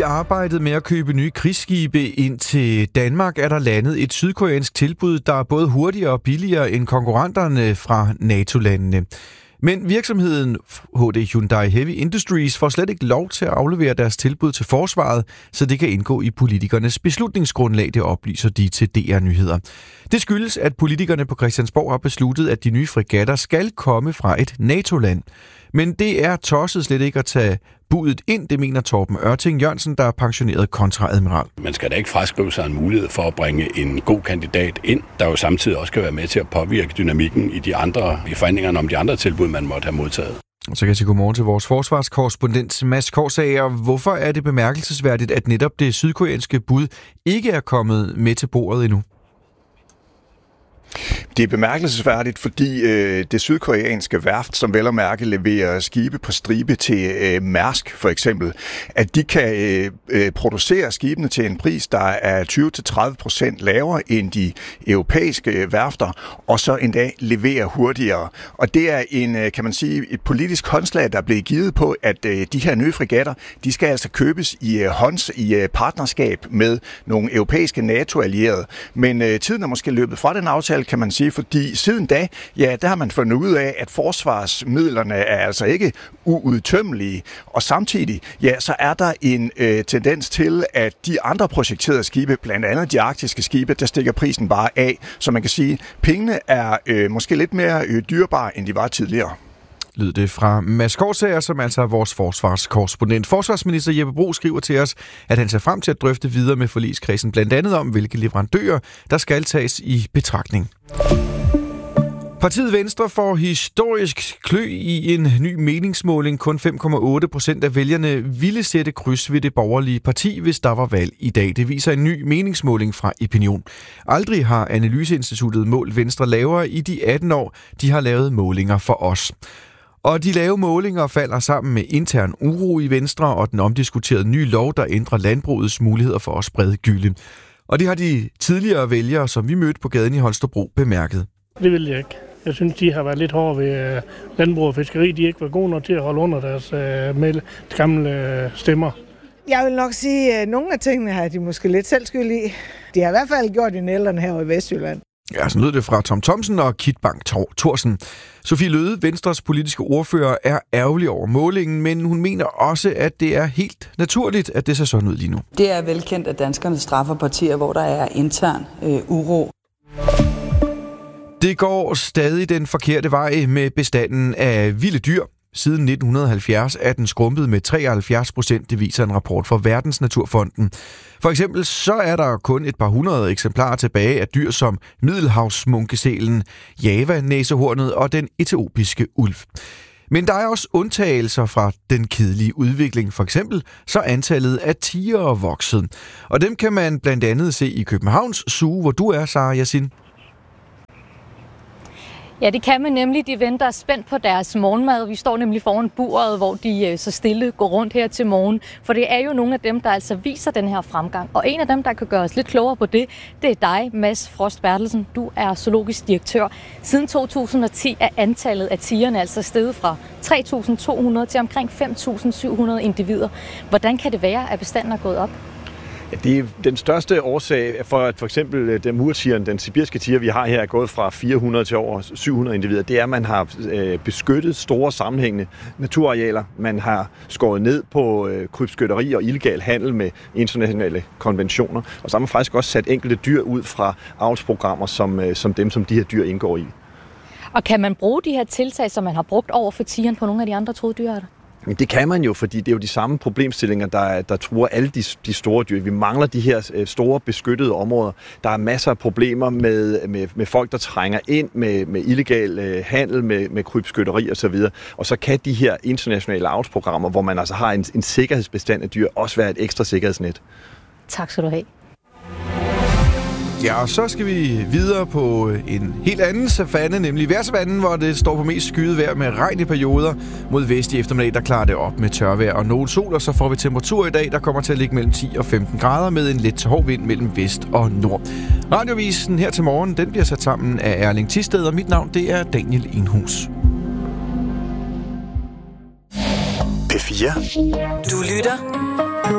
arbejdet med at købe nye krigsskibe ind til Danmark er der landet et sydkoreansk tilbud, der er både hurtigere og billigere end konkurrenterne fra NATO-landene. Men virksomheden HD Hyundai Heavy Industries får slet ikke lov til at aflevere deres tilbud til forsvaret, så det kan indgå i politikernes beslutningsgrundlag, det oplyser de til DR Nyheder. Det skyldes, at politikerne på Christiansborg har besluttet, at de nye fregatter skal komme fra et NATO-land. Men det er tosset slet ikke at tage budet ind, det mener Torben Ørting Jørgensen, der er pensioneret kontreadmiral. Man skal da ikke fraskrive sig en mulighed for at bringe en god kandidat ind, der jo samtidig også kan være med til at påvirke dynamikken i forhandlingerne om de andre tilbud, man måtte have modtaget. Så kan jeg sige godmorgen til vores forsvarskorrespondent Mads Korsager. Hvorfor er det bemærkelsesværdigt, at netop det sydkoreanske bud ikke er kommet med til bordet endnu? Det er bemærkelsesværdigt, fordi det sydkoreanske værft, som vel og mærke leverer skibe på stribe til Mærsk for eksempel, at de kan producere skibene til en pris, der er 20-30% lavere end de europæiske værfter, og så endda levere hurtigere. Og det er kan man sige, et politisk håndslag, der er blevet givet på, at de her nye fregatter, de skal altså købes i partnerskab med nogle europæiske NATO-allierede. Men tiden er måske løbet fra den aftale, kan man sige, fordi siden da, ja, der har man fundet ud af, at forsvarsmidlerne er altså ikke uudtømmelige, og samtidig, ja, så er der en tendens til, at de andre projekterede skibe, blandt andet de arktiske skibe, der stikker prisen bare af, så man kan sige, pengene er måske lidt mere dyrebare, end de var tidligere. Lød det fra Mads Korsager, som altså er vores forsvarskorrespondent. Forsvarsminister Jeppe Bruus skriver til os, at han ser frem til at drøfte videre med forligskredsen, blandt andet om, hvilke leverandører, der skal tages i betragtning. Partiet Venstre får historisk klø i en ny meningsmåling. Kun 5,8% af vælgerne ville sætte kryds ved det borgerlige parti, hvis der var valg i dag. Det viser en ny meningsmåling fra Opinion. Aldrig har Analyseinstituttet målt Venstre lavere i de 18 år, de har lavet målinger for os. Og de lave målinger falder sammen med intern uro i Venstre og den omdiskuterede nye lov, der ændrer landbrugets muligheder for at sprede gylde. Og det har de tidligere vælgere, som vi mødte på gaden i Holstebro, bemærket. Det vil jeg ikke. Jeg synes, de har været lidt hårde ved landbrug og fiskeri. De er ikke været gode nok til at holde under deres gamle stemmer. Jeg vil nok sige, at nogle af tingene har de måske lidt selv skyld i. De har i hvert fald gjort i nælderne her i Vestjylland. Ja, så lød det fra Tom Thomsen og Kit Bang-Thorsen. Sofie Løde, Venstres politiske ordfører, er ærgerlig over målingen, men hun mener også, at det er helt naturligt, at det ser sådan ud lige nu. Det er velkendt, at danskerne straffer partier, hvor der er intern uro. Det går stadig den forkerte vej med bestanden af vilde dyr. Siden 1970 er den skrumpet med 73%, det viser en rapport fra Verdensnaturfonden. For eksempel så er der kun et par hundrede eksemplarer tilbage af dyr som middelhavsmunkesælen, Java-næsehornet og den etiopiske ulv. Men der er også undtagelser fra den kedelige udvikling. For eksempel så antallet af tigere vokset. Og dem kan man blandt andet se i Københavns Zoo, hvor du er, Sara Yasin. Ja, det kan man nemlig. De venter spændt på deres morgenmad. Vi står nemlig foran buret, hvor de så stille går rundt her til morgen. For det er jo nogle af dem, der altså viser den her fremgang. Og en af dem, der kan gøre os lidt klogere på det, det er dig, Mads Frost Bertelsen. Du er zoologisk direktør. Siden 2010 er antallet af tigerne altså steget fra 3.200 til omkring 5.700 individer. Hvordan kan det være, at bestanden er gået op? Ja, det er den største årsag for, at for eksempel den murtigeren, den sibirske tiger, vi har her, er gået fra 400 til over 700 individer. Det er, at man har beskyttet store sammenhængende naturarealer. Man har skåret ned på krybskytteri og illegal handel med internationale konventioner. Og så har man faktisk også sat enkelte dyr ud fra avlsprogrammer, som dem, som de her dyr indgår i. Og kan man bruge de her tiltag, som man har brugt over for tigeren på nogle af de andre truede dyrearter? Det kan man jo, fordi det er jo de samme problemstillinger, der truer alle de store dyr. Vi mangler de her store beskyttede områder. Der er masser af problemer med folk, der trænger ind med illegal handel, med krybskytteri osv. Og så kan de her internationale avlsprogrammer, hvor man altså har en sikkerhedsbestand af dyr, også være et ekstra sikkerhedsnet. Tak skal du have. Ja, og så skal vi videre på en helt anden savanne, nemlig vejrsavannen, hvor det står på mest skyet vejr med regn i perioder. Mod vest i eftermiddag, der klarer det op med tørvejr og noget sol, og så får vi temperatur i dag, der kommer til at ligge mellem 10 og 15 grader med en let til hård vind mellem vest og nord. Radiovisen her til morgen, den bliver sat sammen af Erling Thisted, og mit navn, det er Daniel Enhus. P4. Du lytter